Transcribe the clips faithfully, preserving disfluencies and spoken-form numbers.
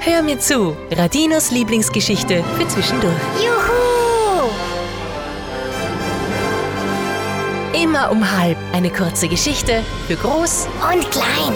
Hör mir zu, Radinos Lieblingsgeschichte für zwischendurch. Juhu! Immer um halb eine kurze Geschichte für groß Und klein.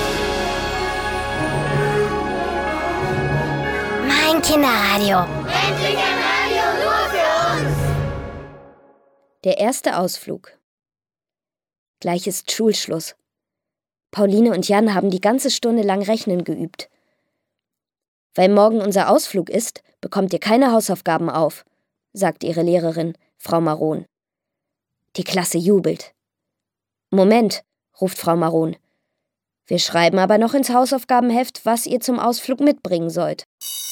Mein Kinderradio. Endlich ein Radio nur für uns. Der erste Ausflug. Gleich ist Schulschluss. Pauline und Jan haben die ganze Stunde lang Rechnen geübt. Weil morgen unser Ausflug ist, bekommt ihr keine Hausaufgaben auf, sagt ihre Lehrerin, Frau Maron. Die Klasse jubelt. Moment, ruft Frau Maron. Wir schreiben aber noch ins Hausaufgabenheft, was ihr zum Ausflug mitbringen sollt.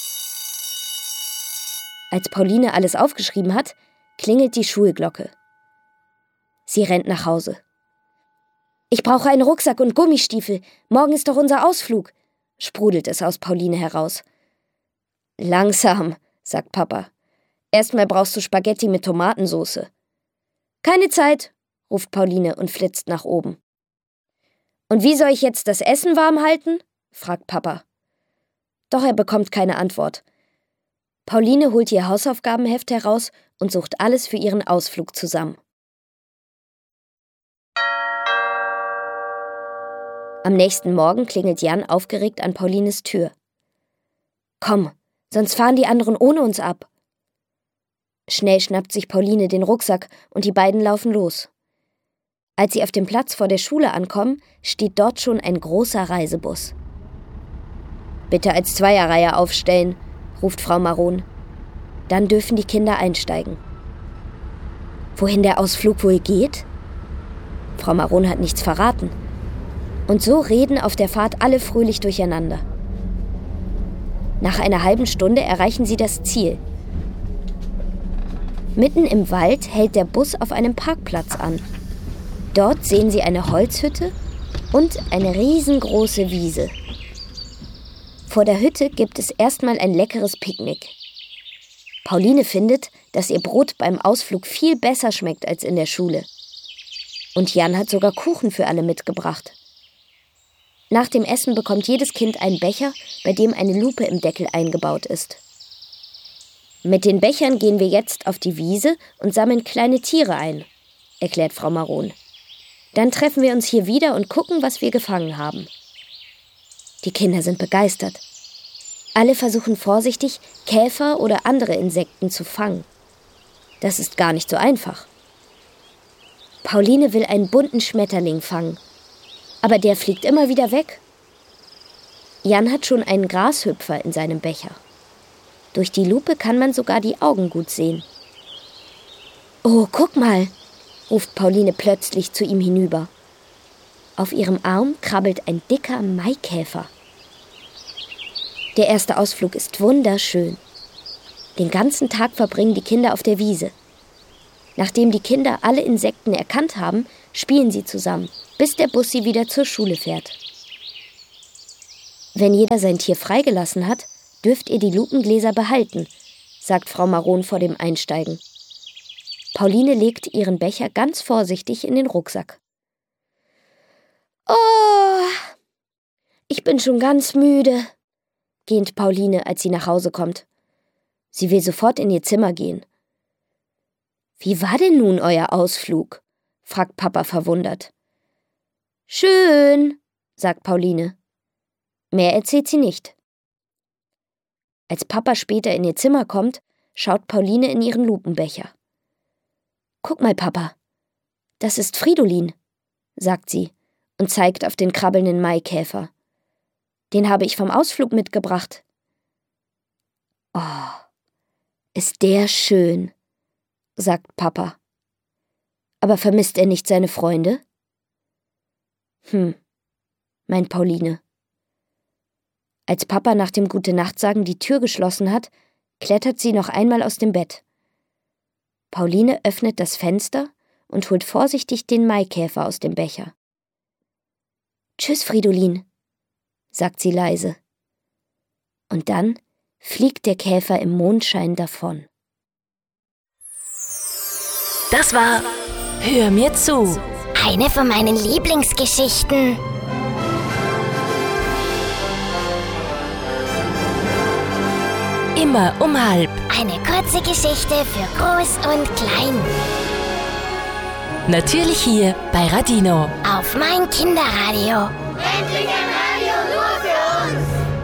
Als Pauline alles aufgeschrieben hat, klingelt die Schulglocke. Sie rennt nach Hause. Ich brauche einen Rucksack und Gummistiefel. Morgen ist doch unser Ausflug, sprudelt es aus Pauline heraus. Langsam, sagt Papa. Erstmal brauchst du Spaghetti mit Tomatensauce. Keine Zeit, ruft Pauline und flitzt nach oben. Und wie soll ich jetzt das Essen warm halten? Fragt Papa. Doch er bekommt keine Antwort. Pauline holt ihr Hausaufgabenheft heraus und sucht alles für ihren Ausflug zusammen. Am nächsten Morgen klingelt Jan aufgeregt an Paulines Tür. Komm, sonst fahren die anderen ohne uns ab. Schnell schnappt sich Pauline den Rucksack und die beiden laufen los. Als sie auf dem Platz vor der Schule ankommen, steht dort schon ein großer Reisebus. Bitte als Zweierreihe aufstellen, ruft Frau Maron. Dann dürfen die Kinder einsteigen. Wohin der Ausflug wohl geht? Frau Maron hat nichts verraten. Und so reden auf der Fahrt alle fröhlich durcheinander. Nach einer halben Stunde erreichen sie das Ziel. Mitten im Wald hält der Bus auf einem Parkplatz an. Dort sehen sie eine Holzhütte und eine riesengroße Wiese. Vor der Hütte gibt es erstmal ein leckeres Picknick. Pauline findet, dass ihr Brot beim Ausflug viel besser schmeckt als in der Schule. Und Jan hat sogar Kuchen für alle mitgebracht. Nach dem Essen bekommt jedes Kind einen Becher, bei dem eine Lupe im Deckel eingebaut ist. Mit den Bechern gehen wir jetzt auf die Wiese und sammeln kleine Tiere ein, erklärt Frau Maron. Dann treffen wir uns hier wieder und gucken, was wir gefangen haben. Die Kinder sind begeistert. Alle versuchen vorsichtig, Käfer oder andere Insekten zu fangen. Das ist gar nicht so einfach. Pauline will einen bunten Schmetterling fangen. Aber der fliegt immer wieder weg. Jan hat schon einen Grashüpfer in seinem Becher. Durch die Lupe kann man sogar die Augen gut sehen. Oh, guck mal, ruft Pauline plötzlich zu ihm hinüber. Auf ihrem Arm krabbelt ein dicker Maikäfer. Der erste Ausflug ist wunderschön. Den ganzen Tag verbringen die Kinder auf der Wiese. Nachdem die Kinder alle Insekten erkannt haben, spielen sie zusammen, bis der Bus sie wieder zur Schule fährt. Wenn jeder sein Tier freigelassen hat, dürft ihr die Lupengläser behalten, sagt Frau Maron vor dem Einsteigen. Pauline legt ihren Becher ganz vorsichtig in den Rucksack. Oh, ich bin schon ganz müde, gähnt Pauline, als sie nach Hause kommt. Sie will sofort in ihr Zimmer gehen. Wie war denn nun euer Ausflug? Fragt Papa verwundert. Schön, sagt Pauline. Mehr erzählt sie nicht. Als Papa später in ihr Zimmer kommt, schaut Pauline in ihren Lupenbecher. Guck mal, Papa, das ist Fridolin, sagt sie und zeigt auf den krabbelnden Maikäfer. Den habe ich vom Ausflug mitgebracht. Oh, ist der schön, sagt Papa. Aber vermisst er nicht seine Freunde? Hm, meint Pauline. Als Papa nach dem Gute-Nacht-Sagen die Tür geschlossen hat, klettert sie noch einmal aus dem Bett. Pauline öffnet das Fenster und holt vorsichtig den Maikäfer aus dem Becher. Tschüss, Fridolin, sagt sie leise. Und dann fliegt der Käfer im Mondschein davon. Das war Hör mir zu. Eine von meinen Lieblingsgeschichten. Immer um halb. Eine kurze Geschichte für Groß und Klein. Natürlich hier bei Radino. Auf mein Kinderradio. Endlich ein Radio nur für uns.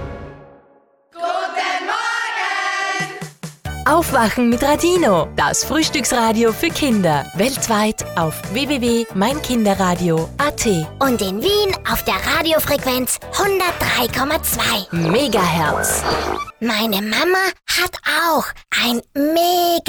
Guten Morgen! Aufwachen mit Radino. Das Frühstücksradio für Kinder. Weltweit auf w w w punkt mein kinderradio punkt a t. Und in Wien auf der Radiofrequenz hundertdrei Komma zwei Megahertz. Meine Mama hat auch ein mega